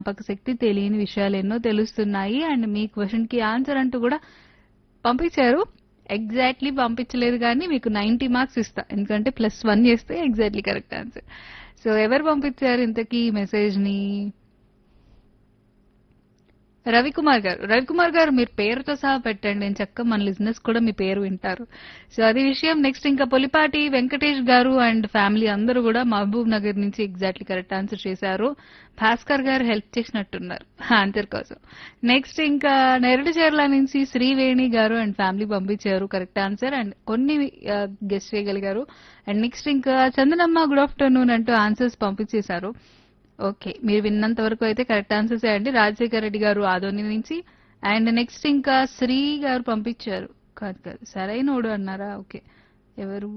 జ్ఞాపక శక్తి, తెలియని విషయాలు ఎన్నో తెలుస్తున్నాయి. అండ్ మీ క్వశ్చన్ కి ఆన్సర్ అంటూ కూడా పంపించారు. ఎగ్జాక్ట్లీ పంపించలేదు కానీ మీకు 90 మార్క్స్ ఇస్తా, ఎందుకంటే +1 చేస్తే ఎగ్జాక్ట్లీ కరెక్ట్ ఆన్సర్. సో ఎవరు పంపించారు ఇంతకీ మెసేజ్ ని? రవికుమార్ గారు. రవికుమార్ గారు మీరు పేరుతో సహా పెట్టండి, నేను చక్కగా మన లిజినెస్ కూడా మీ పేరు వింటారు. సో అది విషయం. నెక్స్ట్ ఇంకా పొలిపాటి వెంకటేష్ గారు అండ్ ఫ్యామిలీ అందరూ కూడా మహబూబ్ నగర్ నుంచి ఎగ్జాక్ట్లీ కరెక్ట్ ఆన్సర్ చేశారు. భాస్కర్ గారు హెల్ప్ చేసినట్టున్నారు ఆన్సర్ కోసం. నెక్స్ట్ ఇంకా నెరడిచెర్ల నుంచి శ్రీవేణి గారు అండ్ ఫ్యామిలీ పంపించారు కరెక్ట్ ఆన్సర్, అండ్ కొన్ని గెస్ట్ చేయగలిగారు. అండ్ నెక్స్ట్ ఇంకా చందనమ్మ గుడ్ ఆఫ్టర్నూన్ అంటూ ఆన్సర్స్ పంపించేశారు. ఓకే, మీరు విన్నంత వరకు అయితే కరెక్ట్ ఆన్సర్స్ అండి. రాజశేఖర్ రెడ్డి గారు ఆదోని నుంచి. అండ్ నెక్స్ట్ ఇంకా శ్రీ గారు పంపించారు. కాదు కాదు, సరైనోడు అన్నారా? ఓకే, ఎవరు?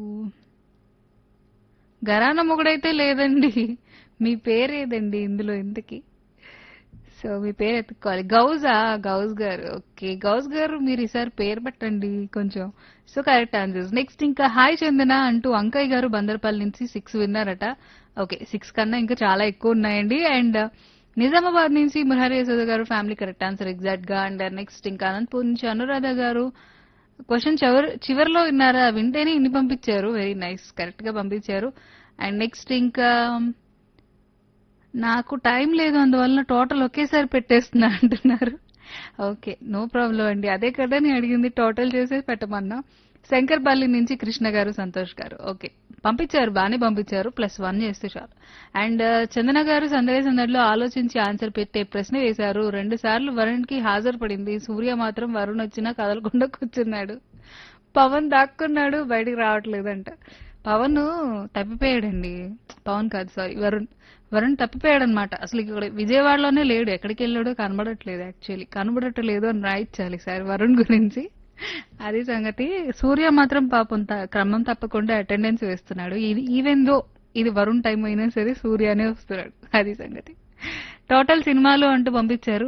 గరాన మొగుడైతే లేదండి. మీ పేరేదండి ఇందులో ఇంతకి? సో మీ పేరు ఎత్తుక్కోవాలి. గౌజ్ గారు. ఓకే, గౌజ్ గారు మీరు ఈసారి పేరు పెట్టండి కొంచెం. So correct answers. నెక్స్ట్ ఇంకా హాయ్ చందన అంటూ అంకయ్య గారు బందర్పల్లి నుంచి 6 విన్నారట. ఓకే, 6 కన్నా ఇంకా చాలా ఎక్కువ ఉన్నాయండి. అండ్ నిజామాబాద్ నుంచి మురహరి యశోద గారు ఫ్యామిలీ కరెక్ట్ ఆన్సర్ ఎగ్జాక్ట్ గా. అండ్ నెక్స్ట్ ఇంకా అనంతపూర్ నుంచి అనురాధ గారు క్వశ్చన్ చివరిలో విన్నారా? వింటేనే ఇన్ని పంపించారు. వెరీ నైస్, కరెక్ట్ గా పంపించారు. అండ్ నెక్స్ట్ ఇంకా నాకు టైం లేదు అందువల్ల టోటల్ ఒకేసారి పెట్టేస్తున్నా అంటున్నారు. ఓకే, నో ప్రాబ్లం అండి, అదే కదా నేను అడిగింది, టోటల్ చేసేసి పెట్టమన్నా. శంకర్పల్లి నుంచి కృష్ణ గారు, సంతోష్ గారు. ఓకే, పంపించారు, బాగానే పంపించారు, +1 చేస్తే చాలు. అండ్ చందన గారు సందడి సందడిలో ఆలోచించి ఆన్సర్ పెట్టే ప్రశ్న వేశారు. 2 సార్లు వరుణ్ కి హాజరు పడింది. సూర్య మాత్రం వరుణ్ వచ్చినా కదలకుండా కూర్చున్నాడు. పవన్ దాక్కున్నాడు, బయటికి రావట్లేదంట. పవన్ తప్పిపోయాడండి. పవన్ కాదు, సారీ, వరుణ్ తప్పిపోయాడు అనమాట. అసలు ఇక్కడ విజయవాడలోనే లేడు, ఎక్కడికి వెళ్ళాడో కనబడట్లేదు. యాక్చువల్లీ కనబడట్లేదు అని రాయించాలి సార్ వరుణ్ గురించి. అది సంగతి. సూర్య మాత్రం పాపం క్రమం తప్పకుండా అటెండెన్స్ వేస్తున్నాడు. ఈవెన్ దో ఇది వరుణ్ టైం అయినా సరే సూర్యనే వస్తున్నాడు. అది సంగతి. టోటల్ సినిమాలు అంటూ పంపించారు.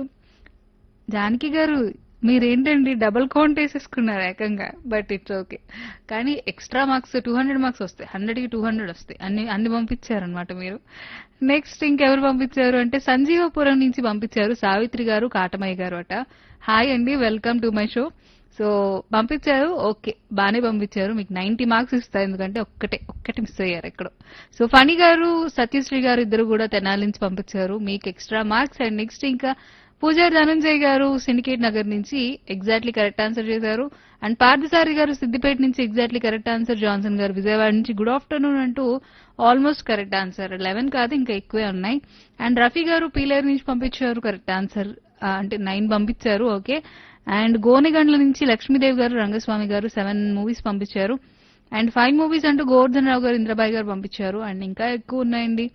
జానకి గారు మీరేంటండి డబుల్ కౌంట్ వేసేసుకున్నారు ఏకంగా, బట్ ఇట్స్ ఓకే. కానీ ఎక్స్ట్రా మార్క్స్ 200 మార్క్స్ వస్తాయి, 100కి 200 వస్తాయి. అన్ని పంపించారనమాట మీరు. నెక్స్ట్ ఇంకెవరు పంపించారు అంటే సంజీవపురం నుంచి పంపించారు సావిత్రి గారు, కాటమయ్య గారు అట. హాయ్ అండి, welcome to my show. So పంపించారు, ఓకే, బానే పంపించారు. మీకు 90 మార్క్స్ ఇస్తాయి, ఎందుకంటే ఒక్కటి మిస్ అయ్యారు ఎక్కడో. సో ఫణి గారు, సత్యశ్రీ గారు ఇద్దరు కూడా తెనాలి నుంచి పంపించారు, మీకు ఎక్స్ట్రా మార్క్స్. అండ్ నెక్స్ట్ ఇంకా పూజారి ధనంజయ్ గారు సిండికేట్ నగర్ నుంచి ఎగ్జాక్ట్లీ కరెక్ట్ ఆన్సర్ చేశారు. అండ్ పార్థసారి గారు సిద్దిపేట నుంచి ఎగ్జాక్ట్లీ కరెక్ట్ ఆన్సర్. జాన్సన్ గారు విజయవాడ నుంచి గుడ్ ఆఫ్టర్నూన్ అంటూ ఆల్మోస్ట్ కరెక్ట్ ఆన్సర్. 11 కాదు ఇంకా ఎక్కువే ఉన్నాయి. అండ్ రఫీ గారు పీలేరు నుంచి పంపించారు కరెక్ట్ ఆన్సర్, అంటే 9 పంపించారు. ఓకే. అండ్ గోనెగండ్ల నుంచి లక్ష్మీదేవి గారు, రంగస్వామి గారు 7 మూవీస్ పంపించారు. అండ్ 5 మూవీస్ అంటూ గోవర్ధన్ రావు గారు, ఇంద్రబాయ్ గారు పంపించారు. అండ్ ఇంకా ఎక్కువ ఉన్నాయండి.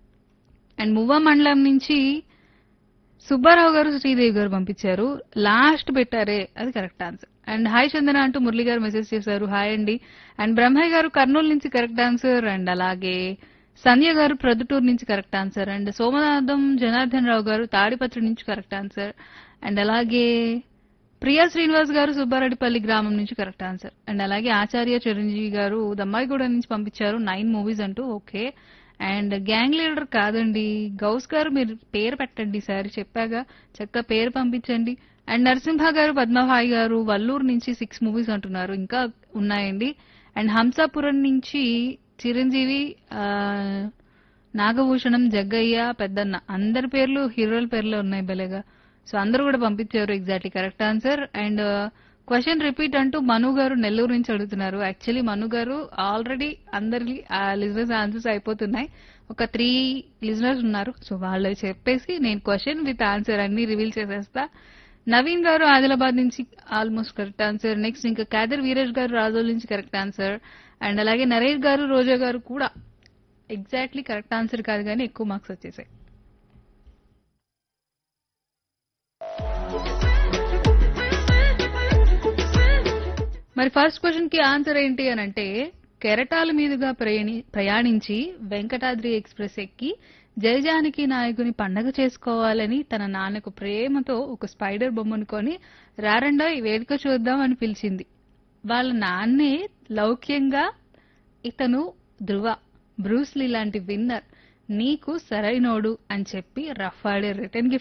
అండ్ మువ్వ మండలం నుంచి సుబ్బారావు గారు, శ్రీదేవి గారు పంపించారు. లాస్ట్ పెట్టారే అది కరెక్ట్ ఆన్సర్. అండ్ హాయ్ చందన అంటూ మురళి గారు మెసేజ్ చేశారు, హాయ్ అండి. అండ్ బ్రహ్మయ్య గారు కర్నూలు నుంచి కరెక్ట్ ఆన్సర్. అండ్ అలాగే సంధ్య గారు ప్రొద్దుటూరు నుంచి correct answer. And Somanatham Janardhan Rao గారు తాడిపత్రి నుంచి కరెక్ట్ ఆన్సర్. అండ్ అలాగే ప్రియా శ్రీనివాస్ గారు సుబ్బారెడ్డిపల్లి గ్రామం నుంచి కరెక్ట్ ఆన్సర్. అండ్ అలాగే ఆచార్య చిరంజీవి గారు దమ్మాయిగూడ నుంచి పంపించారు 9 మూవీస్ అంటూ. ఓకే. అండ్ గ్యాంగ్ లీడర్ కాదండి, గౌస్ గారు మీరు పేరు పెట్టండి సార్, చెప్పాగా చక్కగా పేరు పంపించండి. అండ్ నరసింహ గారు, పద్మభాయ్ గారు వల్లూరు నుంచి 6 మూవీస్ అంటున్నారు, ఇంకా ఉన్నాయండి. అండ్ హంసాపురం నుంచి చిరంజీవి, నాగభూషణం, జగ్గయ్య, పెద్దన్న, అందరి పేర్లు హీరోల పేర్లు ఉన్నాయి భలేగా. సో అందరూ కూడా పంపించారు exactly correct answer. And question repeat అంటూ మను గారు నెల్లూరు నుంచి అడుగుతున్నారు. యాక్చువల్లీ మను గారు ఆల్రెడీ అందరి లిజనర్స్ ఆన్సర్స్ అయిపోతున్నాయి, ఒక 3 లిజనర్స్ ఉన్నారు. సో వాళ్ళు చెప్పేసి నేను క్వశ్చన్ విత్ ఆన్సర్ అన్ని రివీల్ చేసేస్తా. నవీన్ గారు ఆదిలాబాద్ నుంచి ఆల్మోస్ట్ కరెక్ట్ ఆన్సర్. నెక్స్ట్ ఇంకా కాదర్ వీరేష్ గారు రాజోల్ నుంచి కరెక్ట్ ఆన్సర్. అండ్ అలాగే నరేష్ గారు, రోజా గారు కూడా ఎగ్జాక్ట్లీ కరెక్ట్ ఆన్సర్ కాదు కానీ ఎక్కువ మార్క్స్ వచ్చేసాయి. మరి ఫస్ట్ క్వశ్చన్ కి ఆన్సర్ ఏంటి అని అంటే, కెరటాల మీదుగా ప్రయాణించి వెంకటాద్రి ఎక్స్ప్రెస్ ఎక్కి జయజానకి నాయకుని పండగ చేసుకోవాలని తన నాన్నకు ప్రేమతో ఒక స్పైడర్ బొమ్మను కొని రారండా ఈ వేడుక చూద్దాం అని పిలిచింది. వాళ్ళ నాన్నే లౌక్యంగా ఇతను ధ్రువ, బ్రూస్లీ లాంటి విన్నర్, నీకు సరైనోడు అని చెప్పి రఫ్ ఆడే రిటర్న్